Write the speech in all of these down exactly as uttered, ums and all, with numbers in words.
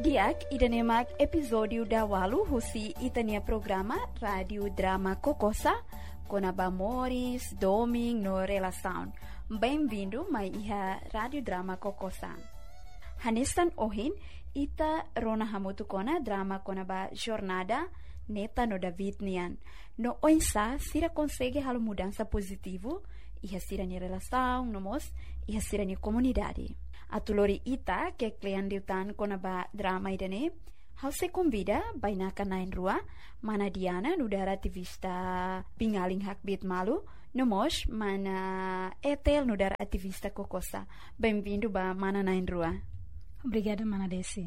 Diak idanemak episódio da Walu husi itania programa Radio Drama Kokosa Konaba Moris, Doming no Relação. Bem-vindo mai iha Radio Drama Kokosa. Hanistan ohin ita rona hamutu kona drama konaba jornada neta no David nian. No oinsa sira consegue halo mudança positivo iha sira ni relação nomos iha sira ni comunidade. Atulori ita que klean diutan konaba drama idane hau se convida bainaka nain rua mana Diana nudara ativista pingaling hakbit malu nomos mana etel nudara ativista kokosa. Bem-vindo ba mana nain rua. Obrigada mana Desi.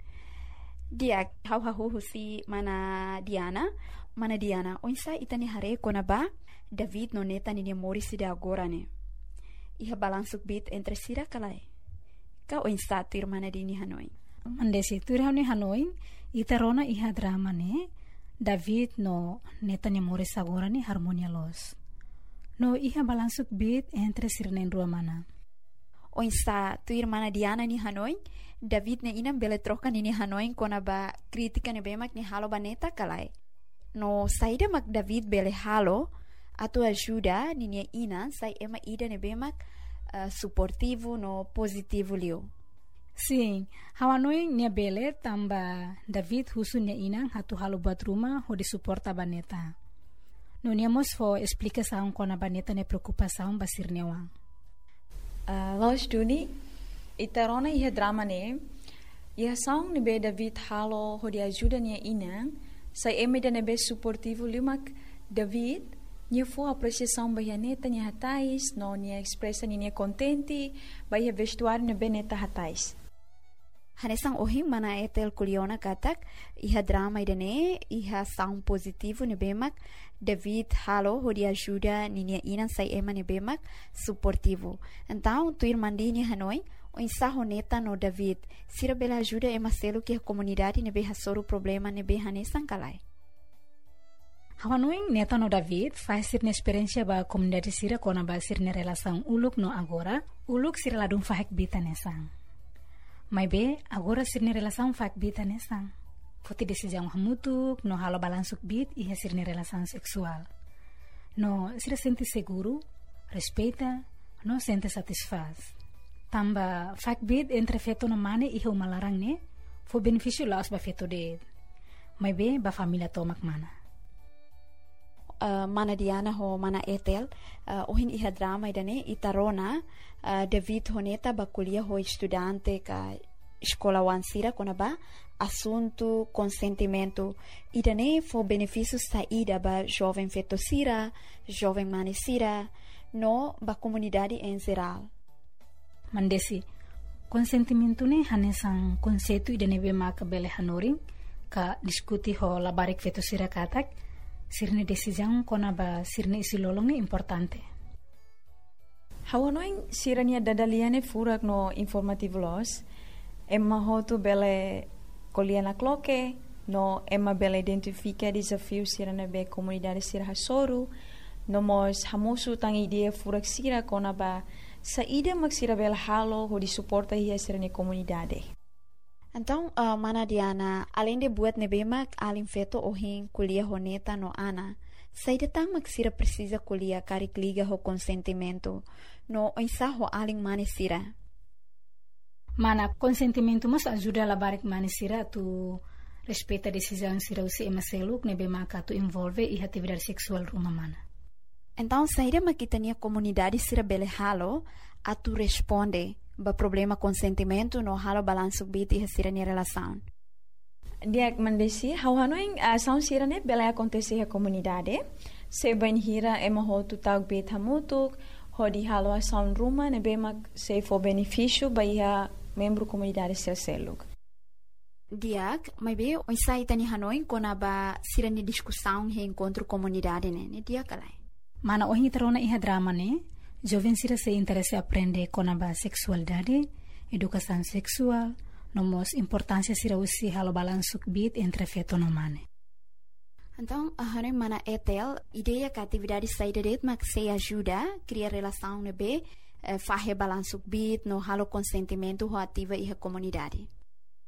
Dia hau hau husi mana Diana mana Diana onsa itani hare konaba David no neta ni morisi de agora ne. Iha balansuk bit entre sira kalai. Ka onsa tu irmana di ni Hanoi. Mandesi tu irmana Hanoi ita rona iha drama ne David no neta ni morisi agora ne harmonia los. No iha balansuk bit entre sirnen rua mana. Onsa tu irmana Diana ni Hanoi David ne inam bele troca ni Hanoi konaba kritika ne bemak ni halo baneta kalai. No saida mak David bele halo atu ajuda ni ina sai ema ida ne bemak uh, suportivo no positivo liu. Sim, hawanoi nia bele tamba David husu nia ina hatu halo buat rumah ho di suporta baneta. No nia mos fo explica saung kona baneta ne preocupa saung basir newang. Uh, Los Duni, itarona iha drama ne, iha saung ne be David halo ho di ajuda nia ina, sai eme da ne be suportivo liumak David, nia fo apreciação bahia neta nia hatais, no nia expressa nia contenti, bahia vestuário ne be neta hatais. Hanesang ohing mana etel kuliona katak iha drama idane iha sound positivo ne bemak David halo ho di ajuda ninia ina sai ema ne bemak suportivo. Então tu irmandi ni Hanoi o insaho neta no David sira bela ajuda ema selo que a comunidade ne be hasoro problema ne be hanesang kalai. Hawanoi neta no David faz sir ne experiência ba comunidade sira kona ba sir ne relação uluk no agora uluk sira ladum fahek bita nesang. Mai be agora sirne relação fak bita nesang. Foti decisão hamutuk no halo balansuk bit iha sirne relação sexual. No sira sente seguro, respeita, no sente satisfaz. Tamba fak bit entre feto no mane iha umalarang ne, fo benefício laos ba feto de. Mai be ba família tomak mana. Uh, mana Diana ho mana etel uh, ohin iha drama idane itarona uh, David honeta ba kuliah ho estudante ka escola wansira kona ba assunto consentimento idane fo benefícios saída ba jovem fetosira jovem manesira no ba comunidade em geral. Mandesi consentimento ne hanesang conceito idane be maka bele hanoring ka diskuti ho labarik fetosira katak sirne decisão kona ba sirne isi lolonge importante. Hawanoing sirania dadaliane furak no informativo los, emma hotu bele koliana kloke, no emma bele identifica desafio sirane be comunidade sira hasoru, no mos hamosu tang idea furak sira kona ba saída mak sira bele halo ho di suporta hia sirane comunidade. Então, uh, mana Diana, além de buat nebemak alin feto ohin kuliah honeta no ana, saída tang maksira precisa kuliah karik liga ho consentimento no oinsa ho alin manesira. Mana consentimento mas ajuda labarik manesira tu respeita decisão sira usi emaseluk nebemak tu envolve i atividade sexual rumah mana. Então, saída makitania comunidade sira bele halo atu responde ba problema consentimento no halo balanço bit e sira ni relação. Diak mandesi hawanoing ação sira ne bela acontecer a comunidade se ben hira ema hotu tag bit hamutuk hodi halo ação ruma ne bema se for benefício ba ia membro comunidade sira seluk. Diak mai be o sai tani Hanoi kona ba sira ni discussão he encontro comunidade ne ne dia kalai. Mana ohi terona iha drama ne jovem sira se interesse aprende kona ba sexualidade, educação sexual, nomos importância sira usi halo balansuk bit entre feto no mane. Então, a Hanoi mana etel, ideia que a atividade saída de mak se ajuda criar relação ne be eh, fahe balansuk bit no halo consentimento ho ativa iha comunidade.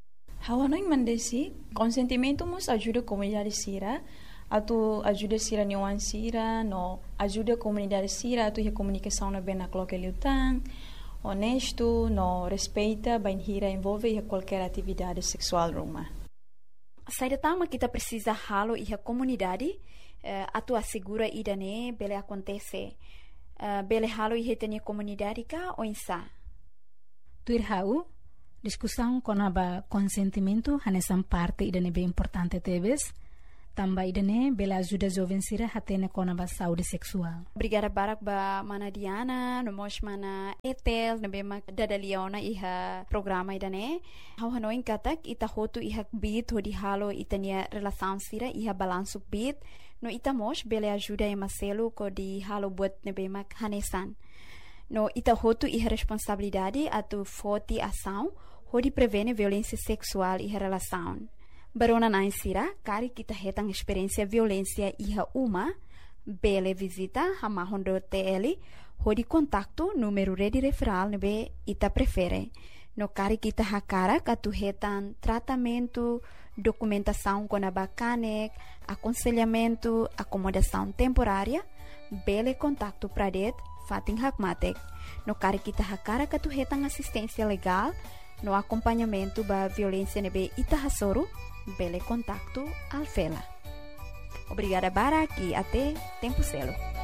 Hawa não mandesi, consentimento mus ajuda a comunidade sira, atu ajuda sira niwan sira, no ajuda a comunidade sira, atu a comunicação na bem na cloque liutang, honesto, no respeita, bem hira envolve em qualquer atividade sexual ruma. Saída tama kita precisa halo e a comunidade, uh, atu assegura ida ne bele acontece, uh, bele halo e retene comunidade ka ou insa. Tuir hau discussão com a consentimento hanesan parte idane bem importante teves também idane bela ajuda jovem sira hatene com a saúde sexual. Obrigada barak ba mana Diana, no mos mana Etel, no bema dada Leona iha programa idane. Hau hanoin katak ita hotu iha bit hodi halo itania relação sira iha balanço bit no ita mos bela ajuda e maselo ko di halo buat no bema hanesan. No ita hotu iha responsabilidade atu forte ação hodi prevene violência sexual e relação. Barona na insira, cari kita hetang experiência violência iha uma, bele visita hama hondo T L, hodi contacto número rede referral nebe ita prefere. No cari kita hakara katu hetan tratamento, documentação com a bacanek, aconselhamento, acomodação temporária, bele contacto pradet, fatin hakmatek. No cari kita hakara katu hetan assistência legal, no acompanhamento da violência nebe Itahasoro, bele contacto alfela. Obrigada Barak e até tempo celo.